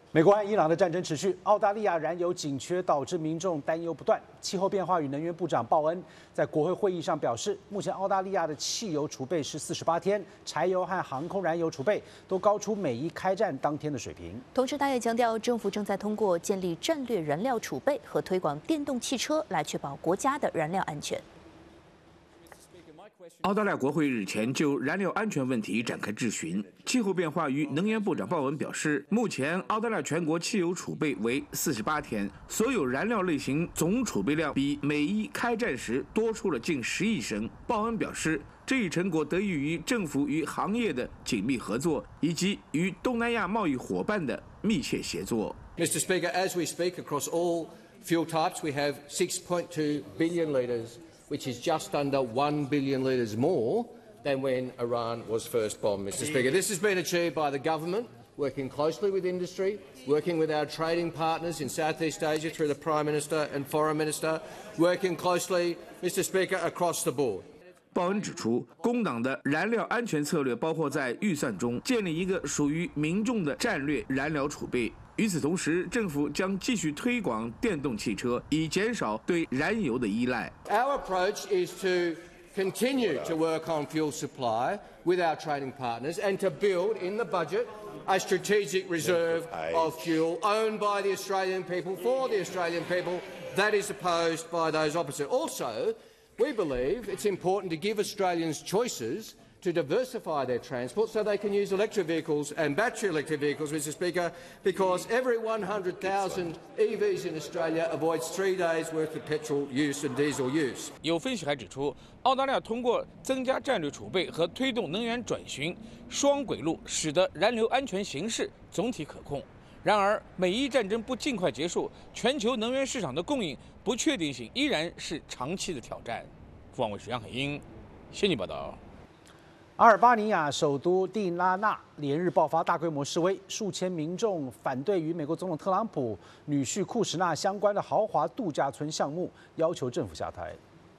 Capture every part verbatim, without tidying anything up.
美国和伊朗的战争持续，澳大利亚燃油紧缺导致民众担忧不断。气候变化与能源部长鲍恩在国会会议上表示，目前澳大利亚的汽油储备是四十八天，柴油和航空燃油储备都高出美伊开战当天的水平。 同时，他也强调，政府正在通过建立战略燃料储备和推广电动汽车来确保国家的燃料安全。 澳大利亚国会日前就燃料安全问题展开质询。气候变化与能源部长鲍文表示，目前澳大利亚全国汽油储备为四十八天，所有燃料类型总储备量比美伊开战时多出了近十亿升。鲍恩表示，这一成果得益于政府与行业的紧密合作，以及与东南亚贸易伙伴的密切协作。 Mister Speaker, as we speak across all fuel types, we have six point two billion litres. Which is just under one billion litres more than when Iran was first bombed, Mister Speaker. This has been achieved by the government, working closely with industry, working with our trading partners in Southeast Asia through the Prime Minister and Foreign Minister, working closely, Mister Speaker, across the board. 鲍恩指出，工党的燃料安全策略包括在预算中建立一个属于民众的战略燃料储备。与此同时，政府将继续推广电动汽车，以减少对燃油的依赖。 Our approach is to continue to work on fuel supply with our trading partners and to build in the budget a strategic reserve of fuel owned by the Australian people for the Australian people that is opposed by those opposite. Also, we believe it's important to give Australians choices to diversify their transport so they can use electric vehicles and battery electric vehicles, Mister Speaker, because every one hundred thousand E Vs in Australia avoids three days' worth of petrol use and diesel use. 有分析还指出，澳大利亚通过增加战略储备和推动能源转型双轨路，使得燃油安全形势总体可控。然而，美伊战争不尽快结束，全球能源市场的供应不确定性依然是长期的挑战。凤凰卫视杨海英，悉尼报道。 阿尔巴尼亚首都蒂拉纳连日爆发大规模示威，数千民众反对与美国总统特朗普女婿库什纳相关的豪华度假村项目，要求政府下台。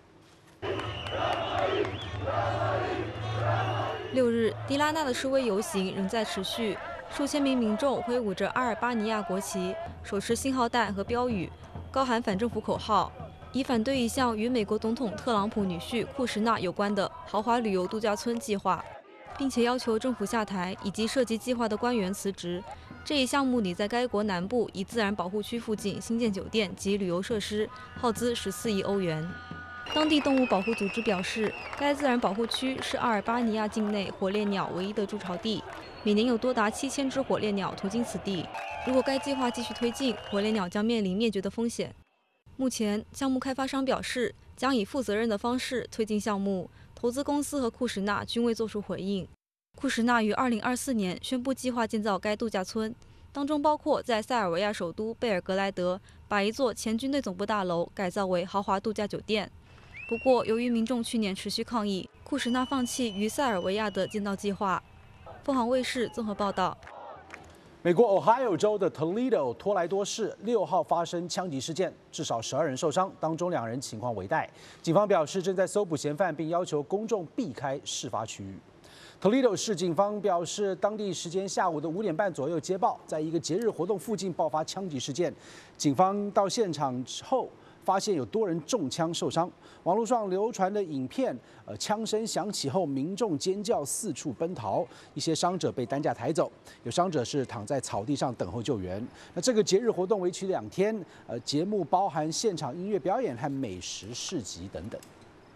六日，蒂拉纳的示威游行仍在持续，数千名民众挥舞着阿尔巴尼亚国旗，手持信号弹和标语，高喊反政府口号。 以反对一项与美国总统特朗普女婿库什纳有关的豪华旅游度假村计划，并且要求政府下台以及涉及计划的官员辞职。这一项目拟在该国南部一自然保护区附近新建酒店及旅游设施，耗资十四亿欧元。当地动物保护组织表示，该自然保护区是阿尔巴尼亚境内火烈鸟唯一的筑巢地，每年有多达七千只火烈鸟途经此地。如果该计划继续推进，火烈鸟将面临灭绝的风险。 目前，项目开发商表示将以负责任的方式推进项目，投资公司和库什纳均未作出回应。库什纳于二零二四年宣布计划建造该度假村，当中包括在塞尔维亚首都贝尔格莱德把一座前军队总部大楼改造为豪华度假酒店。不过，由于民众去年持续抗议，库什纳放弃于塞尔维亚的建造计划。凤凰卫视综合报道。 美国 Ohio 州的 Toledo 托莱多市六号发生枪击事件，至少十二人受伤，当中两人情况危殆。警方表示正在搜捕嫌犯，并要求公众避开事发区域。Toledo 市警方表示，当地时间下午的五点半左右接报，在一个节日活动附近爆发枪击事件。警方到现场之后， 发现有多人中枪受伤，网络上流传的影片，呃，枪声响起后，民众尖叫，四处奔逃，一些伤者被担架抬走，有伤者是躺在草地上等候救援。那这个节日活动为期两天，呃，节目包含现场音乐表演和美食市集等等。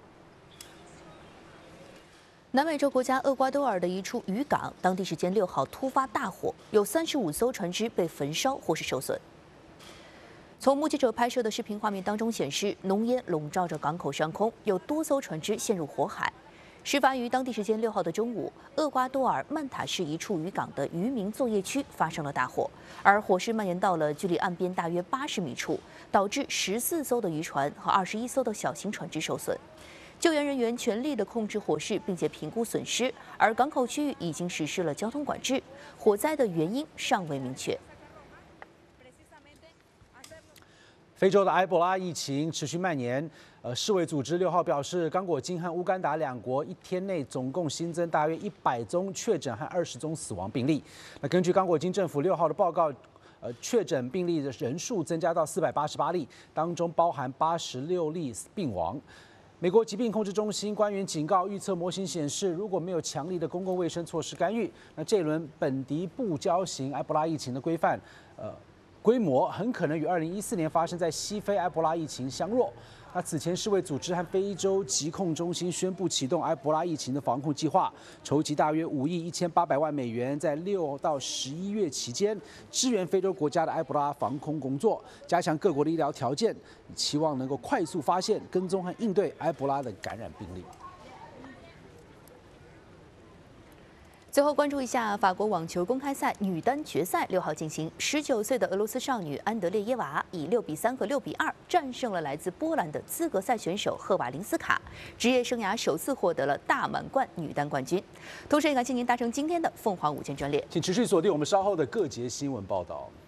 南美洲国家厄瓜多尔的一处渔港，当地时间六号突发大火，有三十五艘船只被焚烧或是受损。 从目击者拍摄的视频画面当中显示，浓烟笼罩着港口上空，有多艘船只陷入火海。事发于当地时间六号的中午，厄瓜多尔曼塔市一处渔港的渔民作业区发生了大火，而火势蔓延到了距离岸边大约八十米处，导致十四艘的渔船和二十一艘的小型船只受损。救援人员全力的控制火势，并且评估损失，而港口区域已经实施了交通管制。火灾的原因尚未明确。 非洲的埃博拉疫情持续蔓延，呃，世卫组织六号表示，刚果金和乌干达两国一天内总共新增大约一百宗确诊和二十宗死亡病例。那根据刚果金政府六号的报告， 呃，确诊病例的人数增加到四百八十八例，当中包含八十六例病亡。美国疾病控制中心官员警告，预测模型显示，如果没有强力的公共卫生措施干预，那这一轮本地不交型埃博拉疫情的规范，呃。 规模很可能与二零一四年发生在西非埃博拉疫情相若。那此前世卫组织和非洲疾控中心宣布启动埃博拉疫情的防控计划，筹集大约五亿一千八百万美元，在六到十一月期间支援非洲国家的埃博拉防控工作，加强各国的医疗条件，期望能够快速发现、跟踪和应对埃博拉的感染病例。 最后关注一下法国网球公开赛女单决赛，六号进行。十九岁的俄罗斯少女安德烈耶娃以六比三和六比二战胜了来自波兰的资格赛选手赫瓦林斯卡，职业生涯首次获得了大满贯女单冠军。同时，也感谢您搭乘今天的凤凰午间专列， 请持续锁定我们稍后的各节新闻报道。